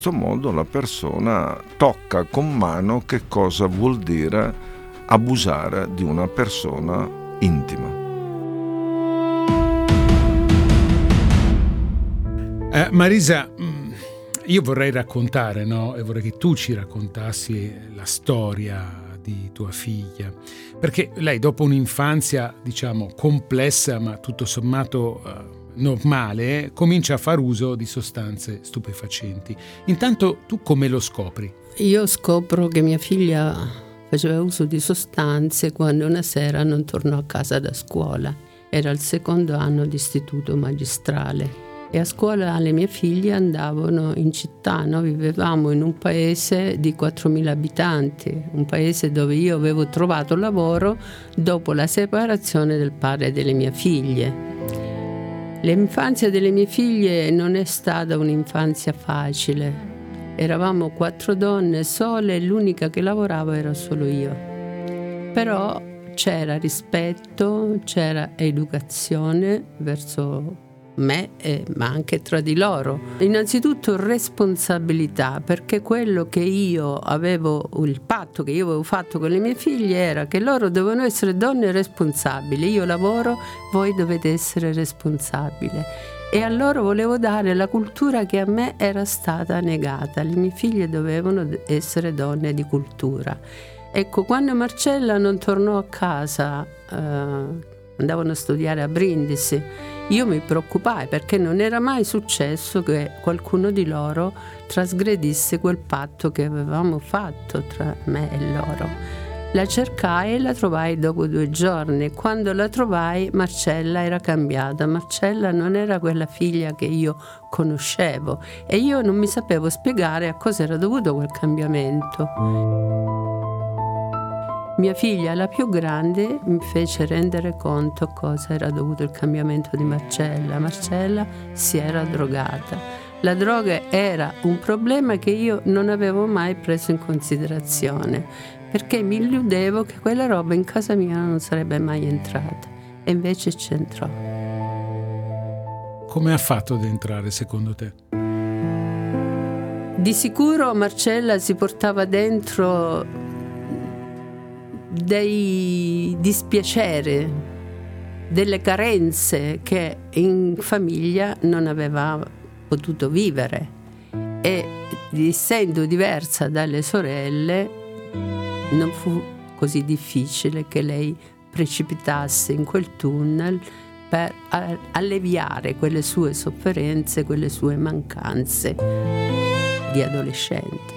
questo modo la persona tocca con mano che cosa vuol dire abusare di una persona intima. Marisa, io vorrei raccontare, no? E vorrei che tu ci raccontassi la storia di tua figlia, perché lei dopo un'infanzia, diciamo, complessa ma tutto sommato normale, comincia a far uso di sostanze stupefacenti. Intanto tu come lo scopri? Io scopro che mia figlia faceva uso di sostanze quando una sera non tornò a casa da scuola. Era il secondo anno di istituto magistrale e a scuola le mie figlie andavano in città, no? Vivevamo in un paese di 4.000 abitanti, un paese dove io avevo trovato lavoro dopo la separazione del padre delle mie figlie. L'infanzia delle mie figlie non è stata un'infanzia facile. Eravamo 4 donne sole e l'unica che lavorava era solo io. Però c'era rispetto, c'era educazione verso me, ma anche tra di loro. Innanzitutto responsabilità, perché quello che io avevo, il patto che io avevo fatto con le mie figlie era che loro dovevano essere donne responsabili. Io lavoro, voi dovete essere responsabili. E a loro volevo dare la cultura che a me era stata negata. Le mie figlie dovevano essere donne di cultura. Ecco, quando Marcella non tornò a casa, andavano a studiare a Brindisi, io mi preoccupai perché non era mai successo che qualcuno di loro trasgredisse quel patto che avevamo fatto tra me e loro. La cercai e la trovai dopo 2 giorni. Quando la trovai, Marcella era cambiata. Marcella non era quella figlia che io conoscevo e io non mi sapevo spiegare a cosa era dovuto quel cambiamento. Mia figlia, la più grande, mi fece rendere conto cosa era dovuto il cambiamento di Marcella. Marcella si era drogata. La droga era un problema che io non avevo mai preso in considerazione, perché mi illudevo che quella roba in casa mia non sarebbe mai entrata. E invece c'entrò. Come ha fatto ad entrare secondo te? Di sicuro Marcella si portava dentro dei dispiaceri, delle carenze che in famiglia non aveva potuto vivere e essendo diversa dalle sorelle non fu così difficile che lei precipitasse in quel tunnel per alleviare quelle sue sofferenze, quelle sue mancanze di adolescente.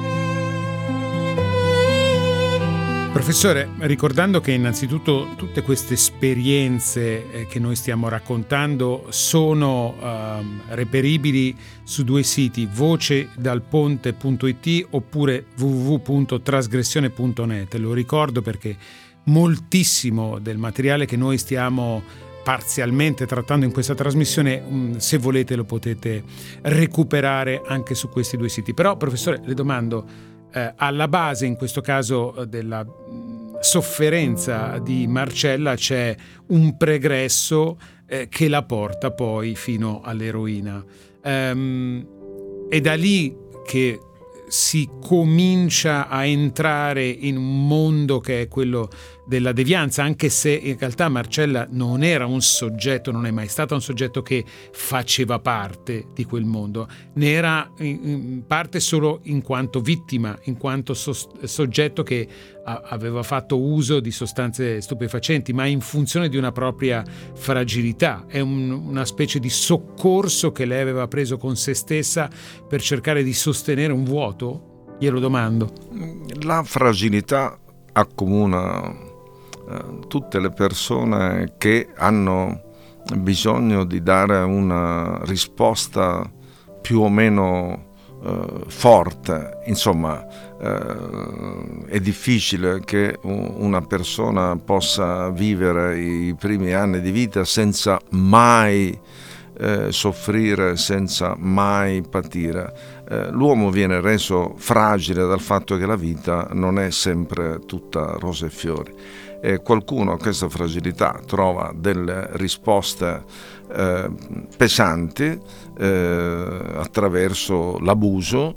Professore, ricordando che innanzitutto tutte queste esperienze che noi stiamo raccontando sono reperibili su 2 siti, vocedalponte.it oppure www.trasgressione.net. Lo ricordo perché moltissimo del materiale che noi stiamo parzialmente trattando in questa trasmissione, se volete lo potete recuperare anche su questi 2 siti. Però, professore, le domando, alla base in questo caso della sofferenza di Marcella c'è un pregresso che la porta poi fino all'eroina. È da lì che si comincia a entrare in un mondo che è quello della devianza, anche se in realtà Marcella non era un soggetto, non è mai stata un soggetto che faceva parte di quel mondo, ne era in parte solo in quanto vittima, in quanto soggetto che aveva fatto uso di sostanze stupefacenti, ma in funzione di una propria fragilità. È una specie di soccorso che lei aveva preso con se stessa per cercare di sostenere un vuoto? Glielo domando. La fragilità accomuna tutte le persone che hanno bisogno di dare una risposta più o meno forte. Insomma, è difficile che una persona possa vivere i primi anni di vita senza mai soffrire, senza mai patire. L'uomo viene reso fragile dal fatto che la vita non è sempre tutta rose e fiori. Qualcuno a questa fragilità trova delle risposte pesanti attraverso l'abuso,